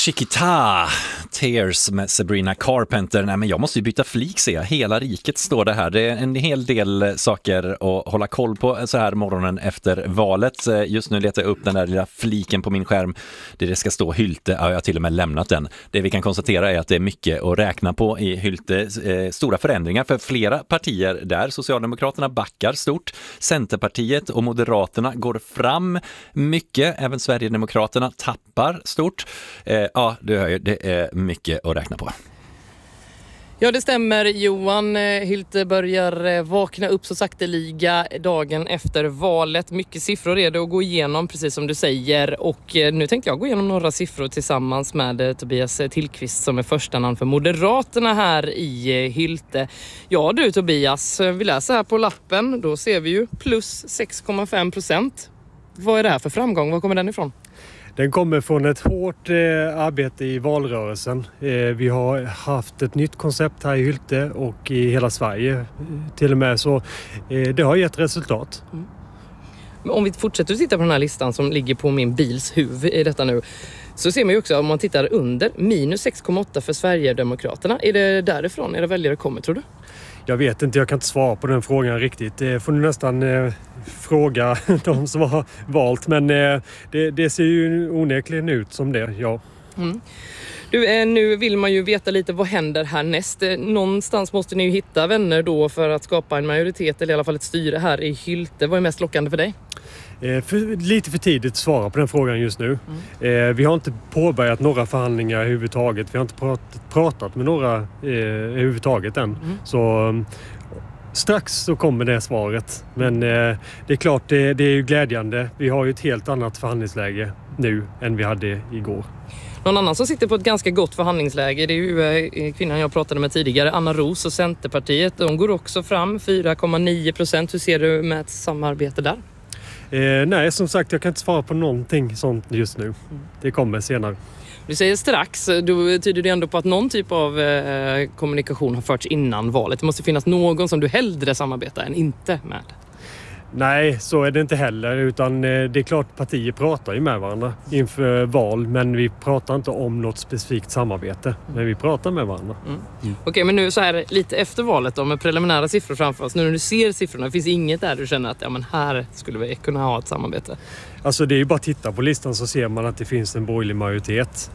Chiquita, Tears med Sabrina Carpenter. Nej, men jag måste ju byta flik, se. Hela riket står det här. Det är en hel del saker att hålla koll på så här morgonen efter valet. Just nu letar jag upp den där lilla fliken på min skärm där det ska stå Hylte. Ja, jag har till och med lämnat den. Det vi kan konstatera är att det är mycket att räkna på i Hylte. Stora förändringar för flera partier där. Socialdemokraterna backar stort. Centerpartiet och Moderaterna går fram mycket. Även Sverigedemokraterna tappar stort. Ja, du hör ju, det är mycket att räkna på. Ja, det stämmer, Johan. Hylte börjar vakna upp så sakteliga dagen efter valet. Mycket siffror är det att gå igenom, precis som du säger. Och nu tänkte jag gå igenom några siffror tillsammans med Tobias Tillqvist som är första namn för Moderaterna här i Hylte. Ja du Tobias, vi läser här på lappen. Då ser vi ju plus 6,5%. Vad är det här för framgång? Var kommer den ifrån? Den kommer från ett hårt arbete i valrörelsen. Vi har haft ett nytt koncept här i Hylte och i hela Sverige till och med, så det har gett resultat. Men om vi fortsätter att titta på den här listan som ligger på min bils huvud i detta nu, så ser man ju också, om man tittar under, minus 6,8 för Sverigedemokraterna. Är det därifrån era väljare kommer, tror du? Jag vet inte, jag kan inte svara på den frågan riktigt. Det får du nästan fråga de som har valt. Men det ser ju onekligen ut som det, ja. Mm. Du, nu vill man ju veta lite vad händer härnäst. Någonstans måste ni ju hitta vänner då för att skapa en majoritet eller i alla fall ett styre här i Hylte. Vad är mest lockande för dig? Lite för tidigt att svara på den frågan just nu. Vi har inte påbörjat några förhandlingar överhuvudtaget. Vi har inte pratat med några överhuvudtaget än. Så strax så kommer det svaret. Men det är klart, det är ju glädjande. Vi har ju ett helt annat förhandlingsläge nu än vi hade igår. Någon annan som sitter på ett ganska gott förhandlingsläge, det är ju kvinnan jag pratade med tidigare, Anna Ros och Centerpartiet. De går också fram 4,9%. Hur ser du med ett samarbete där? Nej, som sagt, jag kan inte svara på någonting sånt just nu. Det kommer senare. Du säger strax, då tyder det ändå på att någon typ av kommunikation har förts innan valet. Det måste finnas någon som du hellre samarbetar än inte med. Nej, så är det inte heller, utan det är klart partier pratar ju med varandra inför val, men vi pratar inte om något specifikt samarbete, men vi pratar med varandra. Okej, men nu så här lite efter valet då, med preliminära siffror framför oss, nu när du ser siffrorna, finns inget där du känner att ja, men här skulle vi kunna ha ett samarbete? Alltså det är ju bara att titta på listan så ser man att det finns en borgerlig majoritet.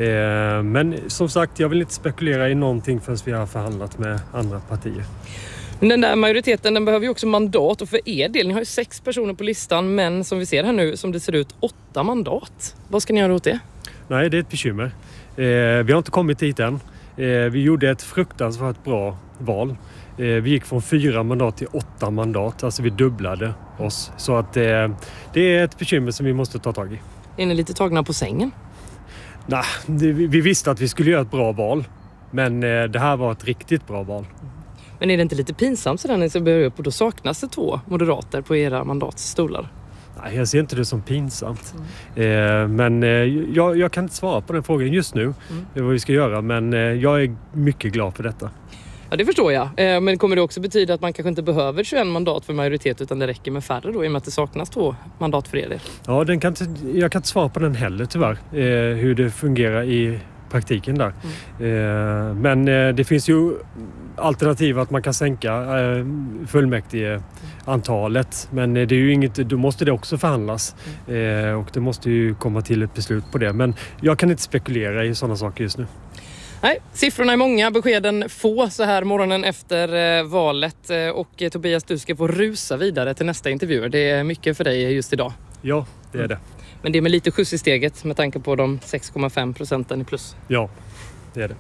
Men som sagt, jag vill inte spekulera i någonting förrän vi har förhandlat med andra partier. Men den där majoriteten, den behöver ju också mandat, och för er del, ni har ju 6 personer på listan, men som vi ser här nu, som det ser ut, 8 mandat. Vad ska ni göra åt det? Nej, det är ett bekymmer. Vi har inte kommit dit än. Vi gjorde ett fruktansvärt bra val. Vi gick från 4 mandat till 8 mandat, alltså vi dubblade oss. Så att det är ett bekymmer som vi måste ta tag i. Är ni lite tagna på sängen? Nej, vi visste att vi skulle göra ett bra val, men det här var ett riktigt bra val. Men är det inte lite pinsamt så när ni ska börja upp och då saknas det 2 moderater på era mandatsstolar? Nej, jag ser inte det som pinsamt. Men jag kan inte svara på den frågan just nu. Det är vad vi ska göra, men jag är mycket glad för detta. Ja, det förstår jag. Men kommer det också betyda att man kanske inte behöver 21 mandat för majoritet utan det räcker med färre då, i och med att det saknas 2 mandat för er? Ja, jag kan inte svara på den heller tyvärr. Hur det fungerar i praktiken där. Men det finns ju alternativ att man kan sänka fullmäktige antalet, men det är ju inget, då måste det också förhandlas och det måste ju komma till ett beslut på det, men jag kan inte spekulera i sådana saker just nu. Nej, siffrorna är många, beskeden få så här morgonen efter valet, och Tobias, du ska få rusa vidare till nästa intervju. Det är mycket för dig just idag. Ja, det är det. Men det är med lite skjuts i steget med tanke på de 6,5% i plus. Ja, det är det.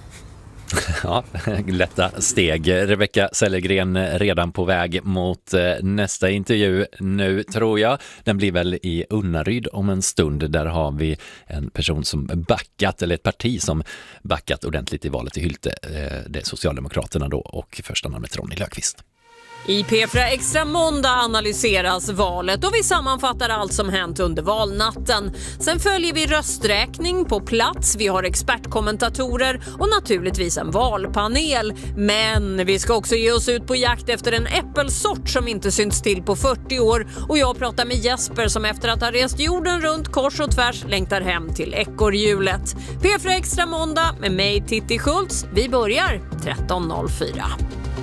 Ja, lätta steg. Rebecka Sellergren redan på väg mot nästa intervju nu, tror jag. Den blir väl i Unnaryd om en stund. Där har vi en person som backat, eller ett parti som backat ordentligt i valet i Hylte. Det är Socialdemokraterna då, och första namnet Ronny Löfqvist. I P4 Extra måndag analyseras valet och vi sammanfattar allt som hänt under valnatten. Sen följer vi rösträkning på plats, vi har expertkommentatorer och naturligtvis en valpanel. Men vi ska också ge oss ut på jakt efter en äppelsort som inte synts till på 40 år. Och jag pratar med Jesper som efter att ha rest jorden runt kors och tvärs längtar hem till ekorrhjulet. P4 Extra måndag med mig Titti Schultz. Vi börjar 13.04.